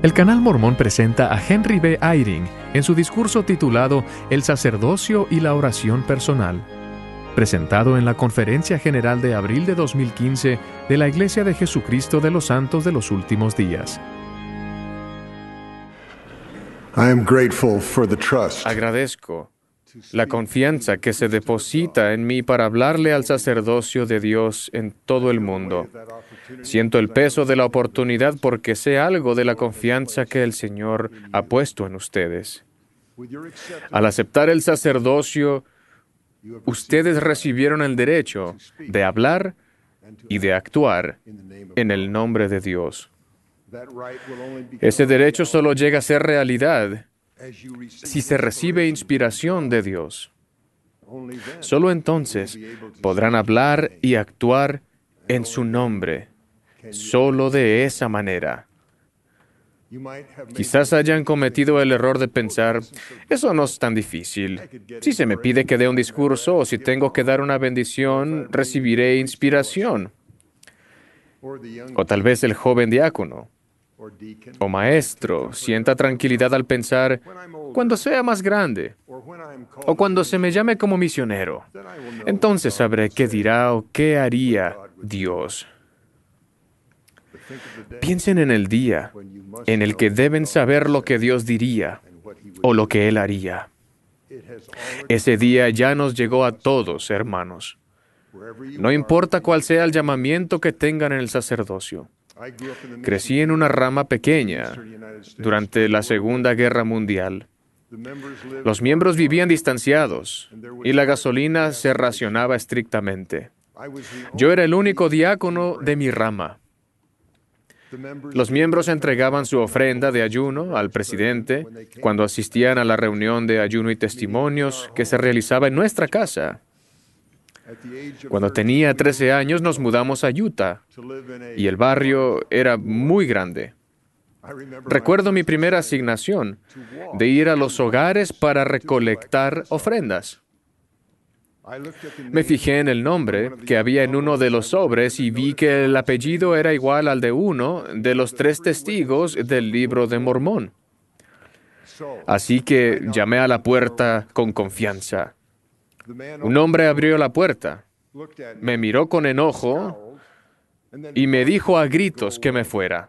El Canal Mormón presenta a Henry B. Eyring en su discurso titulado El sacerdocio y la oración personal, presentado en la Conferencia General de abril de 2015 de la Iglesia de Jesucristo de los Santos de los Últimos Días. Agradezco la confianza que se deposita en mí para hablarle al sacerdocio de Dios en todo el mundo. Siento el peso de la oportunidad porque sé algo de la confianza que el Señor ha puesto en ustedes. Al aceptar el sacerdocio, ustedes recibieron el derecho de hablar y de actuar en el nombre de Dios. Ese derecho solo llega a ser realidad si se recibe inspiración de Dios. Solo entonces podrán hablar y actuar en su nombre, solo de esa manera. Quizás hayan cometido el error de pensar, eso no es tan difícil. Si se me pide que dé un discurso o si tengo que dar una bendición, recibiré inspiración. O tal vez el joven diácono o maestro sienta tranquilidad al pensar, cuando sea más grande, o cuando se me llame como misionero, entonces sabré qué dirá o qué haría Dios. Piensen en el día en el que deben saber lo que Dios diría o lo que Él haría. Ese día ya nos llegó a todos, hermanos. No importa cuál sea el llamamiento que tengan en el sacerdocio. Crecí en una rama pequeña durante la Segunda Guerra Mundial. Los miembros vivían distanciados y la gasolina se racionaba estrictamente. Yo era el único diácono de mi rama. Los miembros entregaban su ofrenda de ayuno al presidente cuando asistían a la reunión de ayuno y testimonios que se realizaba en nuestra casa. Cuando tenía 13 años nos mudamos a Utah y el barrio era muy grande. Recuerdo mi primera asignación de ir a los hogares para recolectar ofrendas. Me fijé en el nombre que había en uno de los sobres y vi que el apellido era igual al de uno de los 3 testigos del Libro de Mormón. Así que llamé a la puerta con confianza. Un hombre abrió la puerta, me miró con enojo y me dijo a gritos que me fuera.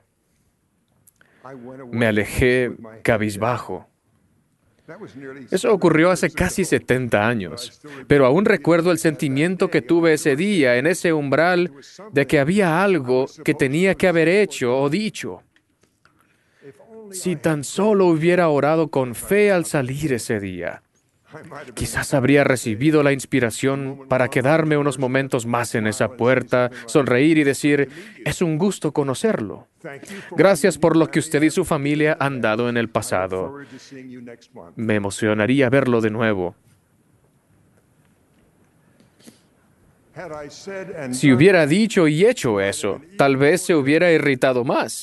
Me alejé cabizbajo. Eso ocurrió hace casi 70 años, pero aún recuerdo el sentimiento que tuve ese día en ese umbral de que había algo que tenía que haber hecho o dicho. Si tan solo hubiera orado con fe al salir ese día, quizás habría recibido la inspiración para quedarme unos momentos más en esa puerta, sonreír y decir, es un gusto conocerlo. Gracias por lo que usted y su familia han dado en el pasado. Me emocionaría verlo de nuevo. Si hubiera dicho y hecho eso, tal vez se hubiera irritado más.